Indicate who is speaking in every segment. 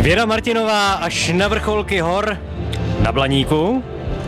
Speaker 1: Věra Martinová až na vrcholky hor na Blaníku.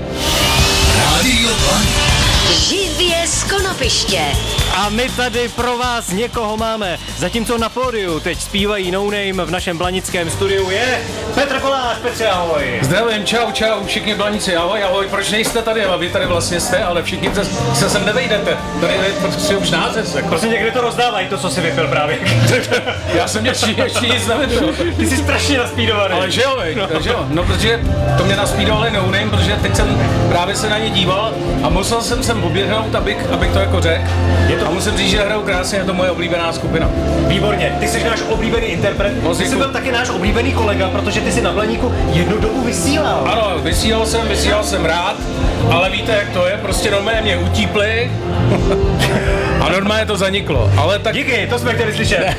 Speaker 2: Rádio Blaník.
Speaker 3: Živě z Konopiště.
Speaker 1: A my tady pro vás někoho máme. Zatímco na pódiu teď zpívají No Name, v našem blanickém studiu je Petr Kolář. Petře, ahoj.
Speaker 4: Zdravím, čau, všichni Blaníci, ahoj, proč nejste tady, ale vy tady vlastně jste, ale všichni se sem nevejdete, tady je prostě už název. Jako.
Speaker 1: Prostě někde to rozdávají, to, co si vypil právě.
Speaker 4: Já jsem ještě nic nevypil.
Speaker 1: Ty jsi strašně naspídovaný.
Speaker 4: Ale že jo, no protože to mě naspídovali No Name, protože teď jsem právě se na ně díval a musel jsem sem oběhnout, abych to jako řekl. A musím říct, že hrajou krásně, je to moje oblíbená skupina.
Speaker 1: Výborně, ty jsi náš oblíbený interpret, ty jsi byl taky náš oblíbený kolega, protože ty jsi na Blaníku jednu dobu vysílal.
Speaker 4: Ano, vysílal jsem rád, ale víte, jak to je, prostě normálně mě utípli a normálně to zaniklo, ale tak...
Speaker 1: Díky, to jsme chtěli slyšet.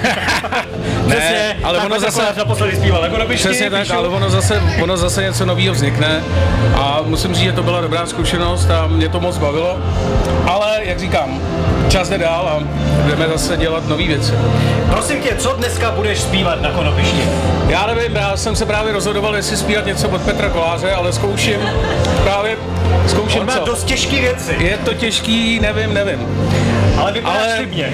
Speaker 4: Ne, ale ono zase...
Speaker 1: naposledy zpíval jako na Pišti,
Speaker 4: přesně tak, ale ono zase něco nového vznikne a musím říct, že to byla dobrá zkušenost a mě to moc bavilo, ale jak říkám, čas jde dál a jdeme zase dělat nové věci.
Speaker 1: Prosím tě, co dneska budeš zpívat na Konopišti?
Speaker 4: Já nevím, já jsem se právě rozhodoval, jestli zpívat něco od Petra Koláře, ale zkouším
Speaker 1: On má
Speaker 4: co?
Speaker 1: dost těžké věci.
Speaker 4: Je to těžký, nevím.
Speaker 1: Ale vypadáš slibně.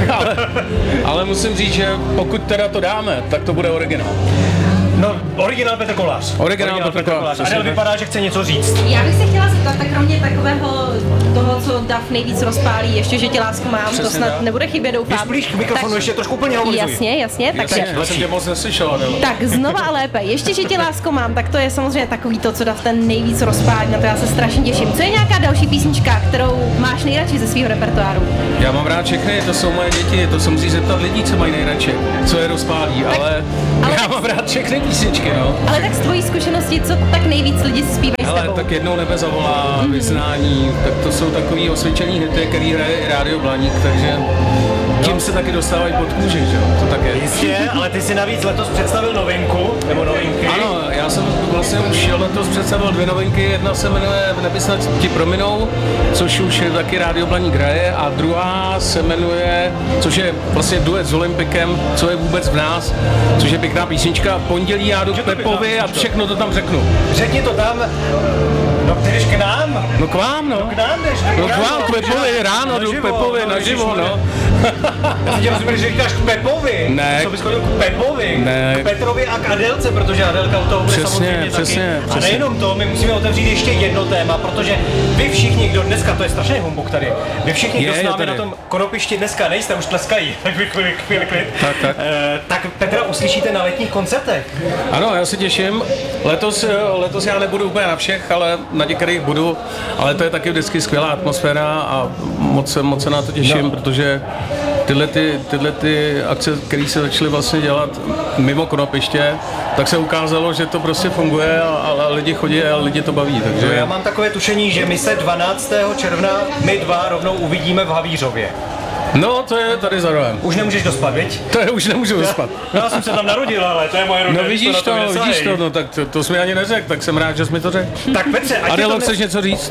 Speaker 4: ale musím říct, že pokud teda to dáme, tak to bude originál.
Speaker 1: No, originál Petr Kolář.
Speaker 4: Originál Petr Kolář.
Speaker 1: Adel vypadá, že chce něco říct.
Speaker 5: Já bych se chtěla zeptat, tak kromě takového toho, co Dav nejvíc rozpálí, ještě, že tě lásku mám,
Speaker 4: přesně
Speaker 5: to snad
Speaker 4: tak.
Speaker 5: nebude chybět, doufám.
Speaker 1: Blíž k mikrofonu, ještě trošku úplně hovořuj.
Speaker 5: Jasně, takže...
Speaker 4: Já jsem tě moc neslyšel, Adel.
Speaker 5: Tak znova a lépe, ještě, že tě lásku mám, tak to je samozřejmě takový to, co Dav ten nejvíc rozpálí, na to já se strašně těším. Co je nějaká další písnička, kterou máš nejradši ze svého repertoáru?
Speaker 4: Já mám rád všechny, to jsou moje děti, to se musí zeptat lidí, co mají nejradši, co je rozpálí, ale já mám rád všechny písničky, no.
Speaker 5: Ale tak z tvojí zkušenosti, co tak nejvíc lidi zpívají s
Speaker 4: Hele,
Speaker 5: tebou?
Speaker 4: tak Jednou nebe zavolá, Vyznání, tak to jsou takový osvědčený hity, který hraje i Rádio Blaník, takže tím se taky dostávají pod kůži, že jo, to tak je.
Speaker 1: Jistě, ale ty si navíc letos představil novinku, nebo novinky.
Speaker 4: Ano, já jsem vlastně už letos představil 2 novinky, jedna se jmenuje V nebi snad ti prominou, což už je taky Rádio Blaník hraje, a druhá se jmenuje, což je vlastně duet s Olympikem, Co je vůbec v nás, což je pěkná písnička. Pondělí já jdu k Pepovi a všechno to tam řeknu.
Speaker 1: Řekni to tam, no ty jdeš k nám.
Speaker 4: No k vám, no.
Speaker 1: K nám jdeš.
Speaker 4: No k vám, k Pepovi, ráno jdu k Pepovi, naživo, no.
Speaker 1: Já jsem tě rozuměl, že říkáš k Pepovi.
Speaker 4: Ne.
Speaker 1: Co bys chodil k Pepovi?
Speaker 4: Ne.
Speaker 1: K Petrovi a k Adelce, protože Adelka u toho bude samozřejmě
Speaker 4: přesně.
Speaker 1: A nejenom to, my musíme otevřít ještě jedno téma, protože vy všichni, kdo dneska, to je strašný humbuk tady, vy všichni, kdo s námi na tom Konopišti dneska nejste, už tleskají, tak chvíli klid. Tak Petra uslyšíte na letních koncertech.
Speaker 4: Ano, já se těším. Letos já nebudu úplně na všech, ale na některých budu, ale to je taky vždycky skvělá atmosféra a moc se na to těším, protože tyhle ty akce, které se začaly vlastně dělat mimo Konopiště, tak se ukázalo, že to prostě funguje a lidi chodí a lidi to baví, takže...
Speaker 1: Já mám takové tušení, že my se 12. června my dva rovnou uvidíme v Havířově.
Speaker 4: No, to je tady za rohem.
Speaker 1: Už nemůžeš dospat, viď?
Speaker 4: To je, už nemůžu dospat.
Speaker 1: Já jsem se tam narodil, ale to je moje rodina.
Speaker 4: No vidíš to, no tak to jsi mi ani neřekl, tak jsem rád, že jsi mi to řekl.
Speaker 1: Tak Petře,
Speaker 4: Adelo, chceš něco říct?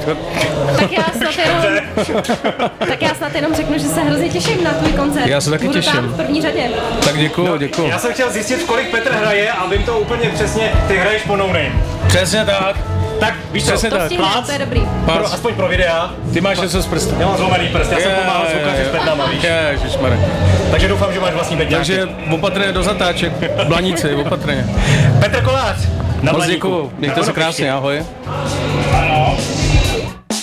Speaker 5: Tak já snad jenom řeknu, že se hrozně těším na tvůj koncert.
Speaker 4: Já se taky
Speaker 5: Budu
Speaker 4: těším.
Speaker 5: tam v první řadě.
Speaker 4: Tak děkuju.
Speaker 1: Já jsem chtěl zjistit, kolik Petr hraje a vím to úplně přesně, ty hraješ po No Name.
Speaker 4: Přesně tak.
Speaker 1: Tak víš co,
Speaker 4: Přesně
Speaker 5: To
Speaker 4: tak.
Speaker 5: stihne, to je dobrý.
Speaker 1: aspoň pro videa.
Speaker 4: Ty máš něco z prstu.
Speaker 1: Já mám zlomený prst, já jsem pomáhal zvukaři s Petnama, víš.
Speaker 4: Ježišmarja.
Speaker 1: Takže doufám, že máš vlastní bedňáky.
Speaker 4: Takže opatrně do zatáček, Blaníci, opatrně.
Speaker 1: Petr Kolář, na
Speaker 4: Moc
Speaker 1: Blaníku.
Speaker 4: děkuju, mějte se krásně, ahoj.
Speaker 1: Ano.